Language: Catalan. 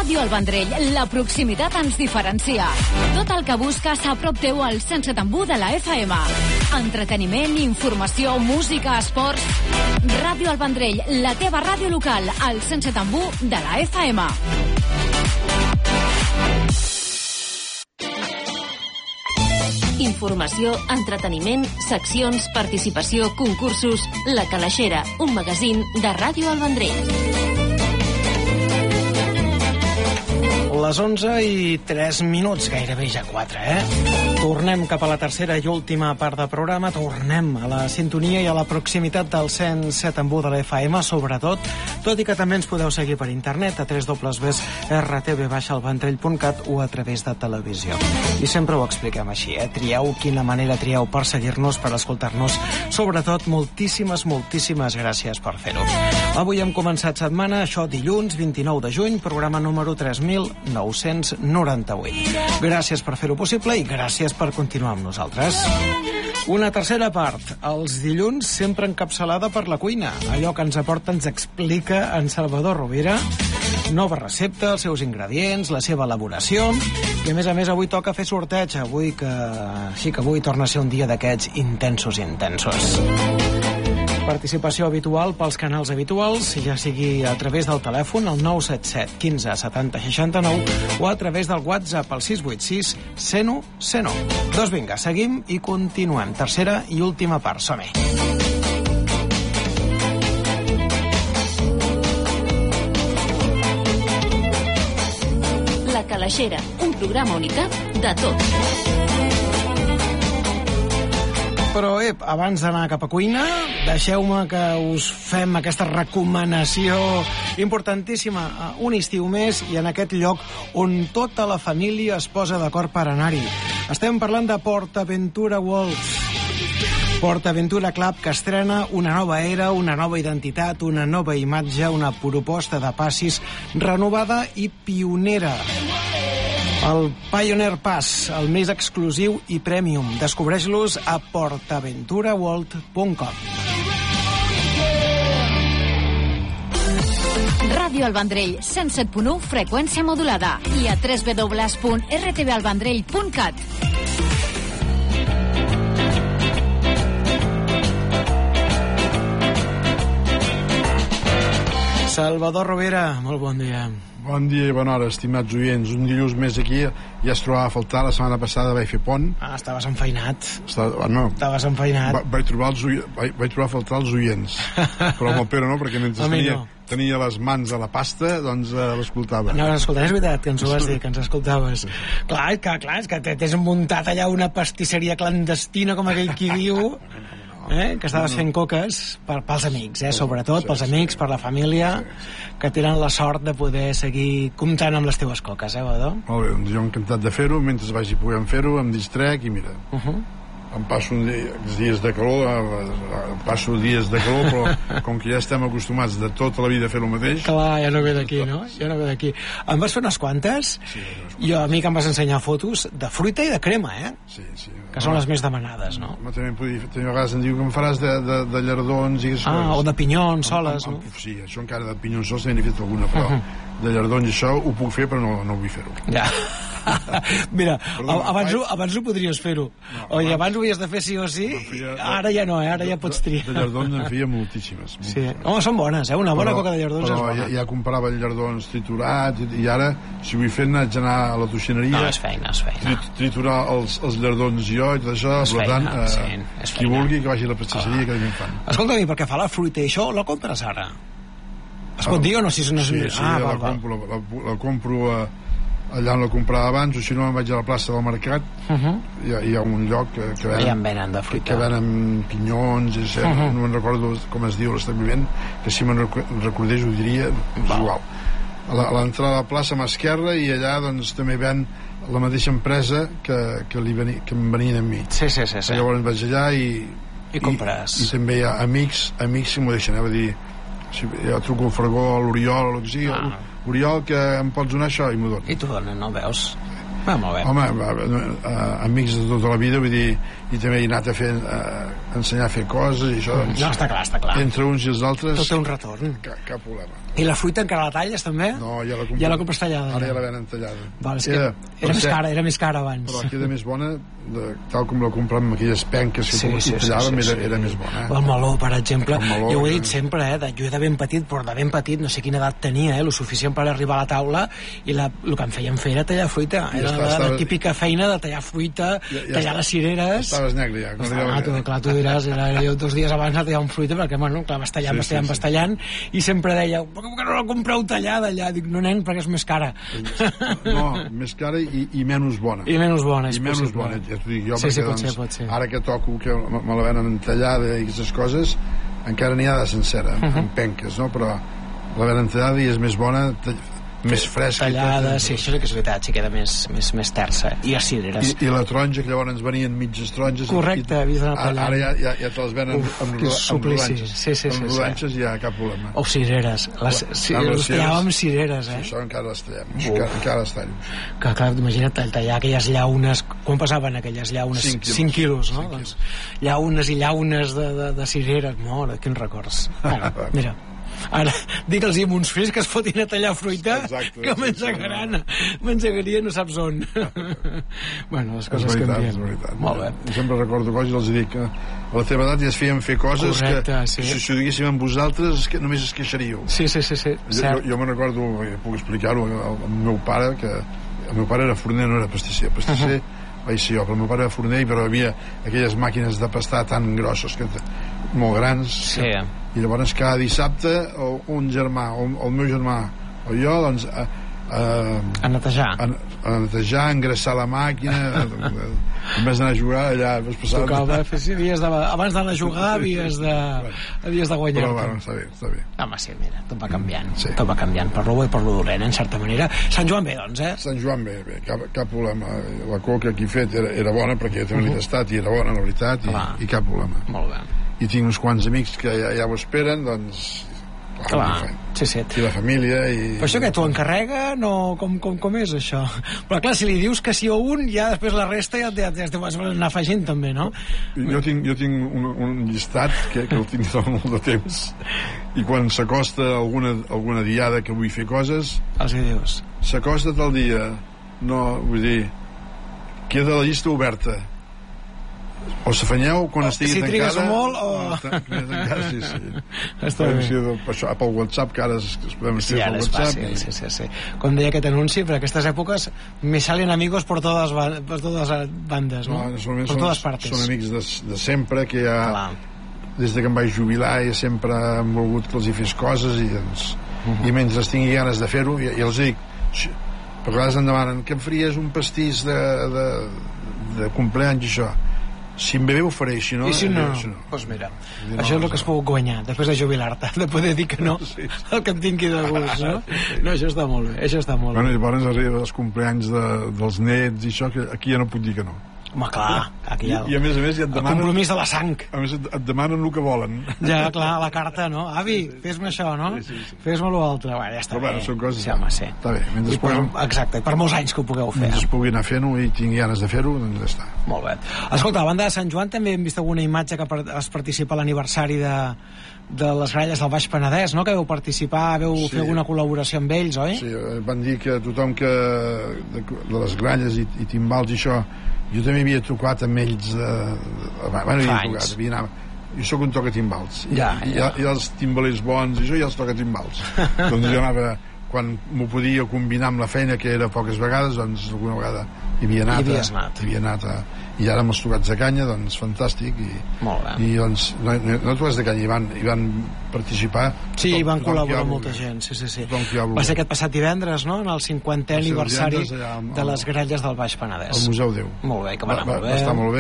Ràdio El Vendrell, la proximitat ens diferencia. Tot el que busques a prop teu al 107.1 de la FM. Entreteniment, informació, música, esports... Ràdio El Vendrell, la teva ràdio local, al 107.1 de la FM. Informació, entreteniment, seccions, participació, concursos... La Calaixera, un magazín de Ràdio El Vendrell. Les 11:03, gairebé ja 4, Tornem cap a la tercera i última part del programa, tornem a la sintonia i a la proximitat del 107.1 de la FM, sobretot, tot i que també ens podeu seguir per internet a www.rtv-elvendrell.cat o a través de televisió. I sempre ho expliquem així, Trieu quina manera trieu per seguir-nos, per escoltar-nos. Sobretot, moltíssimes gràcies per fer-ho. Avui hem començat setmana, això dilluns 29 de juny, programa número 3998. Gràcies per fer-ho possible i gràcies per continuar amb nosaltres. Una tercera part, els dilluns sempre encapçalada per la cuina. Allò que ens aporta, ens explica en Salvador Rovira. Nova recepta, els seus ingredients, la seva elaboració. I a més avui toca fer sorteig. Avui torna a ser un dia d'aquests intensos. Participació habitual pels canals habituals, ja sigui a través del telèfon, el 977 15 70 69, o a través del WhatsApp, el 686 101 101. Doncs vinga, seguim i continuem. Tercera i última part, som-hi. La Calaixera, un programa unicat de tot. Però, abans d'anar cap a cuina, deixeu-me que us fem aquesta recomanació importantíssima. Un estiu més i en aquest lloc on tota la família es posa d'acord per anar-hi. Estem parlant de PortAventura World. PortAventura Club, que estrena una nova era, una nova identitat, una nova imatge, una proposta de passis renovada i pionera. El Pioneer Pass, el més exclusiu i premium. Descobreix-los a portaventuraworld.com. Ràdio El Vendrell, 107.1, freqüència modulada, i a www.rtvalvendrell.cat. Salvador Rovira, molt bon dia. Bon dia i bona hora, estimats oients. Un dilluns més aquí, ja es trobava a faltar. La setmana passada vaig fer pont. Estaves enfeinat. Estaves enfeinat. Vaig trobar a faltar els oients. Però amb el Pere no, perquè mentre tenia les mans a la pasta, doncs l'escoltava. No, l'escoltaves, és veritat, que ens ho vas dir, que ens escoltaves. Clar, és que t'has muntat allà una pastisseria clandestina, com aquell qui diu... que estaves fent coques pels amics, sobretot pels amics, per la família, que tenen la sort de poder seguir comptant amb les teves coques, Badó? Molt bé, doncs jo encantat de fer-ho, mentre vagi podent fer-ho, em distrec i mira, em passo dies de calor, però com que ja estem acostumats de tota la vida a fer el mateix... Clar, ja no ve d'aquí, no? Ja no ve d'aquí. Em vas fer unes quantes? Sí, jo, a mi que em vas ensenyar fotos de fruita i de crema, Sí. Que són les més demanades, no? També a vegades em diu que em faràs de llardons i... o de pinyons soles, no? Sí, això encara de pinyons sols n'he fet alguna, però de llardons i això ho puc fer, però no vull fer-ho. Ja. Mira, abans ho podries fer-ho. Abans ho havies de fer sí o sí, ara ja no, ara ja pots triar. De llardons en feia moltíssimes. Sí. Home, són bones, una bona coca de llardons és bona. Però ja comprava llardons triturats i ara, si vull fer, haig d'anar a la tuixineria. No, és feina. Triturar els llardons jo i tot això, per tant, qui vulgui que vagi a la pastisseria que també fan. Escolta, i pel que fa a la fruita i això, la compres ara? Es pot dir o no? Sí, la compro allà on la comprava abans, o si no me'n vaig a la plaça del Mercat. Hi ha un lloc que venen de fruita, que venen pinyons, no me'n recordo com es diu l'establiment, que si me'n recordés ho diria, és igual. A l'entrada de la plaça a mà esquerra, i allà doncs també ven la mateixa empresa que em venien amb mi. Sí. Llavors vaig allà i compres. I també hi ha amics si m'ho deixen, va dir, si jo truco al Fregó, a l'Oriol, o el que sigui, Oriol, que em pots donar això? I m'ho donen. I t'ho donen, no veus? Molt bé. Home, amics de tota la vida, vull dir, i també he anat a ensenyar a fer coses i això, doncs, No, està clar. entre uns i els altres Tot té un retorn. cap problema. I la fruita encara la talles, també? No, ja la compres tallada. Ara ja la venen tallada. Val, és que era més cara abans. Però queda més bona, tal com la compràvem amb aquelles penques que tallàvem, era més bona. El meló, per exemple, meló, jo ho he dit sempre, jo de ben petit, però de ben petit, no sé quina edat tenia, lo suficient per arribar a la taula, i el que em feien fer era tallar fruita. Era la típica feina de tallar fruita, tallar les cireres. Estaves negre ja. Clar, tu diràs, era jo 2 dies abans de tallar un fruita, perquè, bueno, clar, vas tallant, i sempre deia, per què no la compreu tallada allà? Dic, no, nen, perquè és més cara. No, més cara i menys bona. I menys bona, és I menys bona, ja t'ho dic jo, perquè pot ser. Ara que toco, que me la venen tallada i aquestes coses, encara n'hi ha de sencera, amb penques, no? Però la venen tallada i és més bona, més fresca. Tallada, sí, això sí que és veritat, sí, queda més tersa. I les cireres. I la taronja, que llavors ens venien mitges taronges. Correcte, havies d'anar tallant. Ara ja te les venen amb rodanxes. Sí. Amb rodanxes ja cap problema. O cireres. Les tallàvem amb cireres, Això encara les tallem. Encara les tallo. Que, clar, imagina't tallar aquelles llaunes. Quan passaven aquelles llaunes? 5 quilos, no? Doncs, llaunes i llaunes de cireres. Mora, quins records. Mira, ara, digue'ls-hi amb uns fills que es fotin a tallar fruita. Exacte, que m'engegaria no saps on. Bueno, les coses canvien. Molt bé. Jo sempre recordo coses i els dic que a la teva edat ja es feien fer coses. Correcte, que si ho diguéssim amb vosaltres només es queixaríeu. Sí, jo me'n recordo, puc explicar-ho, el meu pare, que el meu pare era forner, no era pastisser. Pastisser vaig ser jo, però el meu pare era forner, però hi havia aquelles màquines de pastar tan grosses, molt grans, i llavors cada dissabte un germà, o el meu germà o jo, doncs a netejar, a engraçar la màquina. En vez d'anar a jugar allà tocava, abans d'anar a jugar havies de guanyar. Però bueno, està bé. Home, sí, mira, tot va canviant, per lo bo i per lo dolent, en certa manera. Sant Joan bé, doncs, Sant Joan bé, cap problema. La coca que he fet era bona, perquè també l'he tastat i era bona, la veritat, i cap problema. Molt bé. I tinc uns quants amics que ja ho esperen, doncs clar, sí. I la família però això que t'ho encarrega, no, com és això? Però clar, si li dius que sí a un, ja després la resta ja te vas anar afegint també, no? Jo tinc un llistat que el tinc tot molt de temps, i quan s'acosta alguna diada que vull fer coses, els hi dius, s'acosta tal dia, no, vull dir, queda la llista oberta, o s'afanyeu quan estigui tancada, si trigues molt sí. Està bé. Pel WhatsApp, que ara es podem escriure pel WhatsApp. Sí. Com deia aquest anunci, per aquestes èpoques me salen amigos por todas bandes, no? Per totes partes. Són amics de sempre, que ja des que em vaig jubilar ja sempre han volgut que els hi fes coses, i mentre tingui ganes de fer-ho, i els dic, per vegades em demanen que em faries un pastís de compleanys i això. Si em ve bé ho faré, si no... I si no, doncs mira, això és el que has pogut guanyar després de jubilar-te, de poder dir que no el que em tingui de gust, no? No, això està molt bé, Bueno, llavors arriba els compleanys dels nets i això, que aquí ja no puc dir que no. Home, clar, aquí I a més ja et demanen... El compromís de la sang. A més et demanen el que volen. Ja, clar, la carta, no? Avi, fes-me això, no? Sí. Fes-me l'altre. Bueno, ja està bé. Però són coses... Sí, home, sí. Està bé. Exacte, per molts anys que ho pugueu fer. Mentre pugui anar fent-ho i tingui ganes de fer-ho, doncs ja està. Molt bé. Escolta, a banda de Sant Joan també hem vist alguna imatge que es participa a l'aniversari de les gralles del Baix Penedès, no? Que veu participar, veu fer alguna col·laboració amb ells, oi? Sí, van dir que tothom que de les gralles i timbals i això, jo també havia tocat amb ells jo sóc un tocatimbals i els timbalers bons i jo ja els tocatimbals doncs jo anava, quan m'ho podia combinar amb la feina, que era poques vegades, doncs alguna vegada hi havia anat i ara amb els tocats de canya, doncs fantàstic, i doncs no tocats de canya, hi van participar, sí, hi van col·laborar molta gent, sí. Va ser aquest passat divendres, no?, en el 50è aniversari de les gralles del Baix Penedès, al Museu Déu. Molt bé, que va anar molt bé. Va estar molt bé.